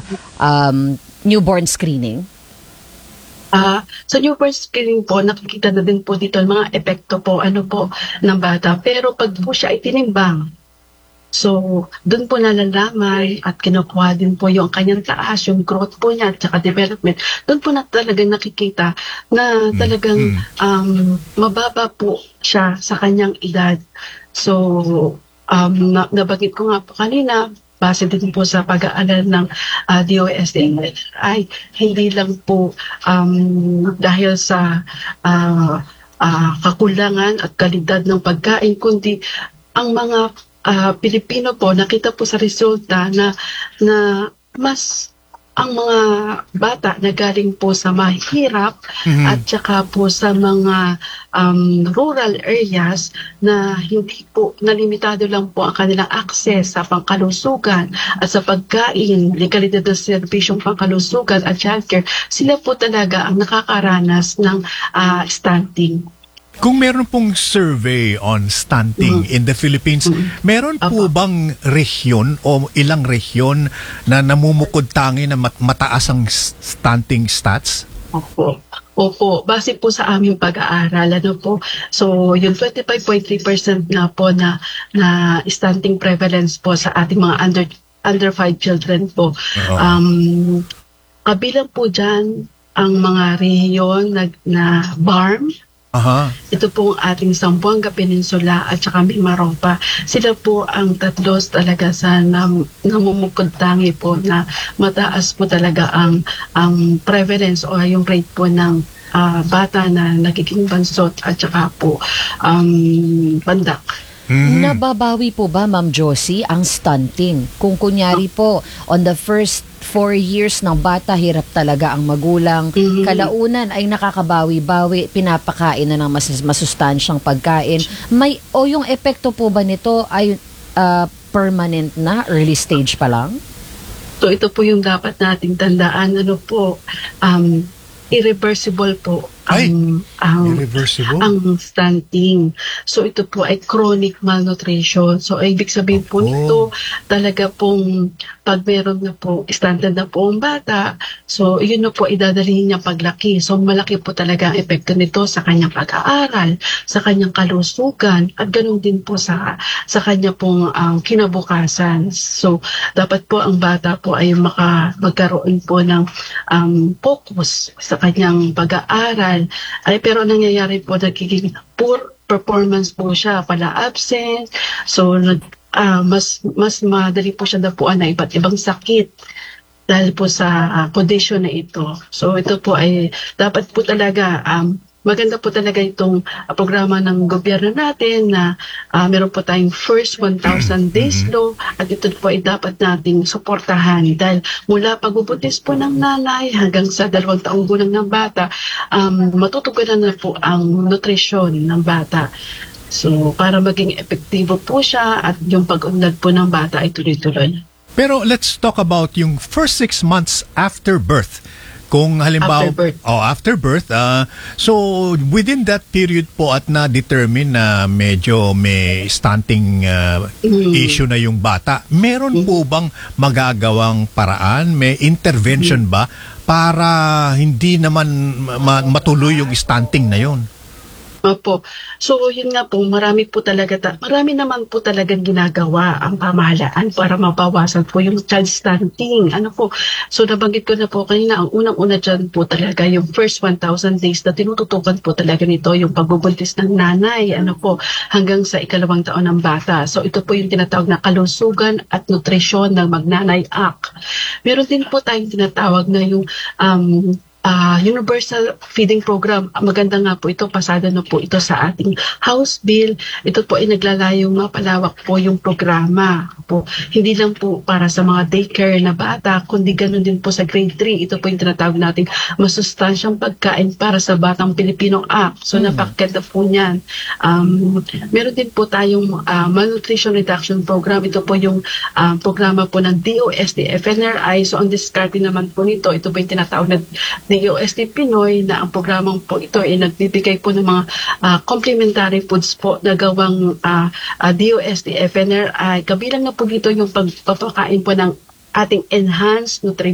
newborn screening? Sa newborn screening po, nakikita na din po dito ang mga epekto po, ng bata. Pero pag po siya ay tinimbang, so doon po nalalaman at kinukuha din po yung kanyang taas, yung growth po niya at saka development. Doon po na talagang nakikita na talagang mababa po siya sa kanyang edad. So, nabanggit ko nga po kanina, base din po sa pag-aaral ng DOST ay hindi lang po dahil sa kakulangan at kalidad ng pagkain, kundi ang mga Pilipino po, nakita po sa resulta na mas ang mga bata na galing po sa mahirap at saka po sa mga rural areas na hindi po, nalimitado lang po ang kanilang access sa pangkalusugan at sa pagkain, legalidad ng serbisyong pangkalusugan at childcare, sila po talaga ang nakakaranas ng stunting. Kung meron pong survey on stunting in the Philippines, meron po bang rehiyon o ilang rehiyon na namumukod tangi na mataas ang stunting stats? Opo, base po sa aming pag-aaral, so yung 25.3% na po na stunting prevalence po sa ating mga under 5 children po. Kabilang po dyan ang mga rehiyon na BARM. Ito po ang ating Zamboanga Peninsula at saka Mimaropa. Sila po ang tatlo talaga sa namumukod tangi po na mataas po talaga ang prevalence o yung rate po ng bata na nagiging bansot at saka po pandak. Nababawi po ba, Ma'am Josie, ang stunting? Kung kunyari po, on the first 4 years ng bata, hirap talaga ang magulang. Kalaunan ay nakakabawi-bawi, pinapakain na ng masustansyang pagkain. Yung epekto po ba nito ay permanent na, early stage pa lang? So ito po yung dapat nating tandaan, irreversible po ang stunting. So ito po ay chronic malnutrition. So ibig sabihin po nito, talaga pong pag meron na po standard na po ang bata, so yun na po idadalhin niya paglaki. So malaki po talaga ang epekto nito sa kanyang pag-aaral, sa kanyang kalusugan, at ganun din po sa kanya pong kinabukasan. So dapat po ang bata po ay magkaroon po ng focus sa kanyang pag-aaral. Pero nangyayari po, nagiging poor performance po siya, pala absent. So mas madali po siya napuan na iba't ibang sakit dahil po sa condition na ito. So ito po ay dapat po talaga maganda po talaga itong programa ng gobyerno natin na meron po tayong first 1,000 days law, at ito po ay dapat nating suportahan dahil mula pagbubuntis po ng nanay hanggang sa 2 taong gulang ng bata, matutugunan na po ang nutrisyon ng bata. So para maging epektibo po siya at yung pag-unlad po ng bata ay tuloy-tuloy. Pero let's talk about yung first 6 months after birth. Kung halimbawa after birth, so within that period po at na-determine na medyo may stunting issue na yung bata, meron po bang magagawang paraan, may intervention ba para hindi naman matuloy yung stunting na yun? Opo. So yun nga po, marami naman po talagang ginagawa ang pamahalaan para mabawasan po yung child stunting. So nabanggit ko na po kanina, ang unang-una dyan po talaga yung first 1,000 days na tinututukan po talaga nito yung pagbubuntis ng nanay, hanggang sa 2 taon ng bata. So ito po yung tinatawag na kalusugan at nutrisyon ng Magnanay Act. Meron din po tayong tinatawag na yung Universal Feeding Program. Maganda nga po ito, pasado na po ito sa ating House Bill. Ito po ay naglalayong mapalawak po yung programa po. Hindi lang po para sa mga daycare na bata, kundi ganun din po sa grade 3. Ito po yung tinatawag natin masustansyang pagkain para sa Batang Pilipino Act. So napakaganda po niyan. Meron din po tayong Malnutrition Reduction Program. Ito po yung programa po ng DOST FNRI. So ang discarding naman po nito, ito po yung tinatawag na DOST Pinoy, na ang programang po ito ay nagbibigay po ng mga complementary foods po na gawang DOST FNRI. Kabilang na po dito yung pagpapakain po ng ating enhanced nutrition